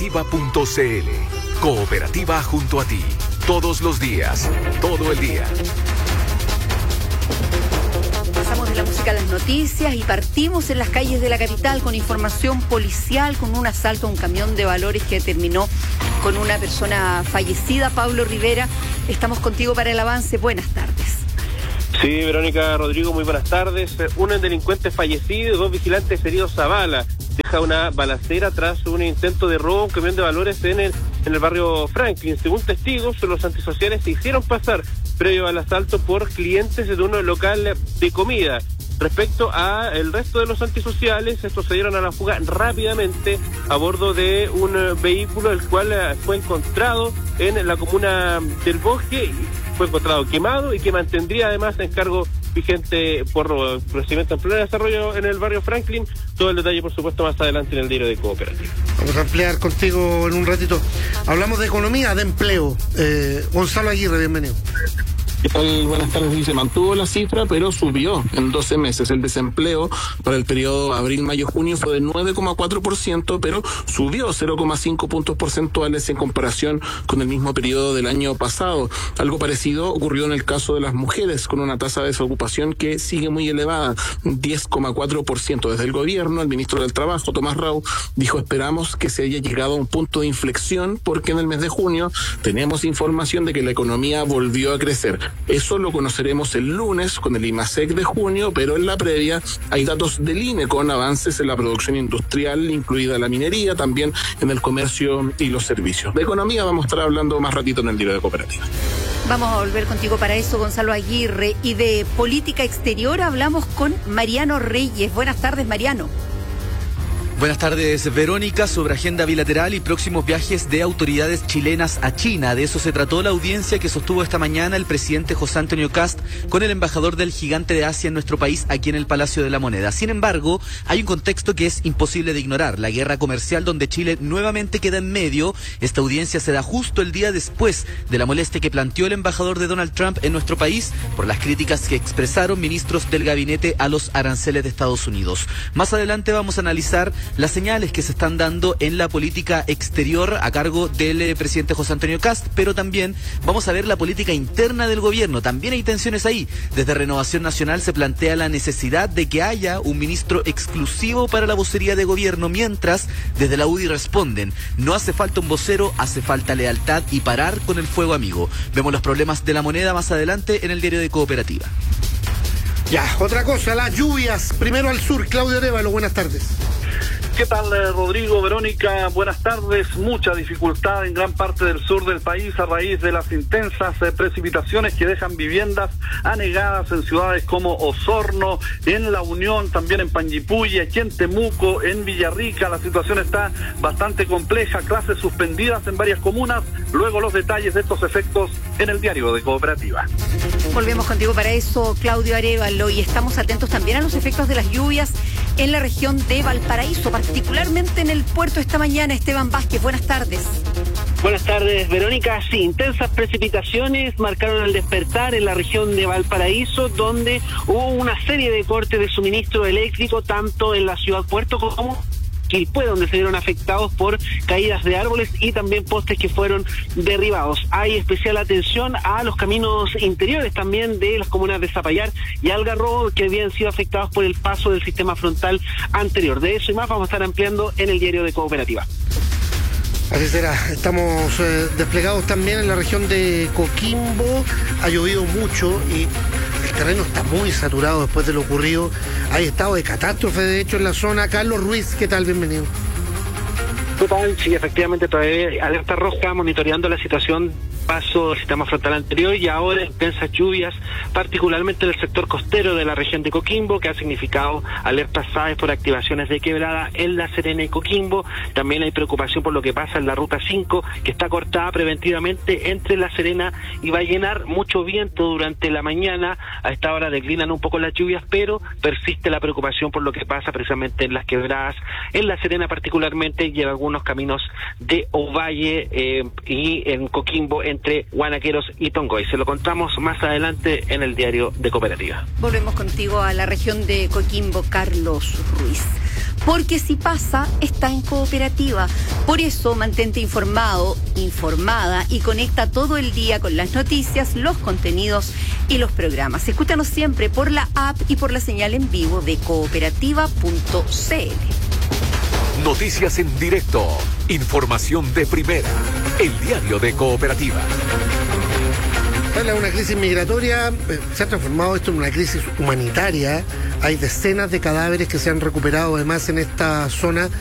Cooperativa.cl. Cooperativa junto a ti. Todos los días, todo el día. Pasamos de la música a las noticias y partimos en las calles de la capital con información policial, con un asalto a un camión de valores que terminó con una persona fallecida. Pablo Rivera, estamos contigo para el avance. Buenas tardes. Sí, Verónica, Rodrigo, muy buenas tardes. Un delincuente fallecido y 2 vigilantes heridos a bala. Deja una balacera tras un intento de robo a un camión de valores en el barrio Franklin. Según testigos, los antisociales se hicieron pasar previo al asalto por clientes de un local de comida. Respecto a el resto de los antisociales, estos se dieron a la fuga rápidamente a bordo de un vehículo, el cual fue encontrado en la comuna del Bosque, fue encontrado quemado y que mantendría además en cargo vigente por procedimiento en pleno desarrollo en el barrio Franklin. Todo el detalle, por supuesto, más adelante en el diario de Cooperativa. Vamos a ampliar contigo en un ratito. Hablamos de economía, de empleo. Gonzalo Aguirre, bienvenido. ¿Qué tal? Buenas tardes. Se mantuvo la cifra, pero subió en 12 meses. El desempleo para el periodo abril-mayo-junio fue de 9,4%, pero subió 0,5 puntos porcentuales en comparación con el mismo periodo del año pasado. Algo parecido ocurrió en el caso de las mujeres, con una tasa de desocupación que sigue muy elevada, 10,4%. Desde el gobierno, el ministro del Trabajo, Tomás Rau, dijo: esperamos que se haya llegado a un punto de inflexión, porque en el mes de junio tenemos información de que la economía volvió a crecer. Eso lo conoceremos el lunes con el IMASEC de junio, pero en la previa hay datos del INE con avances en la producción industrial, incluida la minería, también en el comercio y los servicios. De economía vamos a estar hablando más ratito en el diario de Cooperativa. Vamos a volver contigo para eso, Gonzalo Aguirre. Y de política exterior hablamos con Mariano Reyes. Buenas tardes, Mariano. Buenas tardes, Verónica. Sobre agenda bilateral y próximos viajes de autoridades chilenas a China. De eso se trató la audiencia que sostuvo esta mañana el presidente José Antonio Kast con el embajador del gigante de Asia en nuestro país, aquí en el Palacio de la Moneda. Sin embargo, hay un contexto que es imposible de ignorar: la guerra comercial, donde Chile nuevamente queda en medio. Esta audiencia se da justo el día después de la molestia que planteó el embajador de Donald Trump en nuestro país por las críticas que expresaron ministros del gabinete a los aranceles de Estados Unidos. Más adelante vamos a analizar las señales que se están dando en la política exterior a cargo del presidente José Antonio Kast, pero también vamos a ver la política interna del gobierno. También hay tensiones ahí. Desde Renovación Nacional se plantea la necesidad de que haya un ministro exclusivo para la vocería de gobierno, mientras desde la UDI responden: no hace falta un vocero, hace falta lealtad y parar con el fuego amigo. Vemos los problemas de la moneda más adelante en el diario de Cooperativa. Ya, otra cosa, las lluvias. Primero al sur, Claudio Arévalo, buenas tardes. ¿Qué tal, Rodrigo, Verónica? Buenas tardes. Mucha dificultad en gran parte del sur del país a raíz de las intensas precipitaciones que dejan viviendas anegadas en ciudades como Osorno, en La Unión, también en Panguipulli, aquí en Temuco, en Villarrica. La situación está bastante compleja, clases suspendidas en varias comunas. Luego los detalles de estos efectos en el diario de Cooperativa. Volvemos contigo para eso, Claudio Arévalo, y estamos atentos también a los efectos de las lluvias en la región de Valparaíso, particularmente en el puerto esta mañana. Esteban Vázquez, buenas tardes. Buenas tardes, Verónica. Sí, intensas precipitaciones marcaron el despertar en la región de Valparaíso, donde hubo una serie de cortes de suministro eléctrico, tanto en la ciudad puerto como Quilpué, donde se vieron afectados por caídas de árboles y también postes que fueron derribados. Hay especial atención a los caminos interiores también de las comunas de Zapallar y Algarrobo, que habían sido afectados por el paso del sistema frontal anterior. De eso y más vamos a estar ampliando en el diario de Cooperativa. Así será. Estamos desplegados también en la región de Coquimbo. Ha llovido mucho y el terreno está muy saturado después de lo ocurrido. Hay estado de catástrofe, de hecho, en la zona. Carlos Ruiz, ¿qué tal? Bienvenido. Total, sí, efectivamente, todavía alerta roja, monitoreando la situación paso del sistema frontal anterior y ahora intensas lluvias, particularmente en el sector costero de la región de Coquimbo, que ha significado alertas SAES por activaciones de quebrada en La Serena y Coquimbo. También hay preocupación por lo que pasa en la ruta 5, que está cortada preventivamente entre La Serena y Vallenar. Mucho viento durante la mañana, a esta hora declinan un poco las lluvias, pero persiste la preocupación por lo que pasa precisamente en las quebradas, en La Serena particularmente, y en algunos caminos de Ovalle y en Coquimbo, entre Guanaqueros y Tongoy. Se lo contamos más adelante en el diario de Cooperativa. Volvemos contigo a la región de Coquimbo, Carlos Ruiz. Porque si pasa, está en Cooperativa. Por eso mantente informado, informada y conecta todo el día con las noticias, los contenidos y los programas. Escúchanos siempre por la app y por la señal en vivo de cooperativa.cl. Noticias en directo. Información de primera. El diario de Cooperativa. Una crisis migratoria, se ha transformado esto en una crisis humanitaria. Hay decenas de cadáveres que se han recuperado además en esta zona